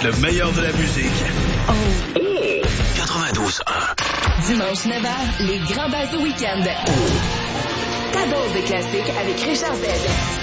Le meilleur de la musique. Oh. 92.1. Dimanche 9h, les grands bals du week-end. Ta dose de classique avec Richard Z.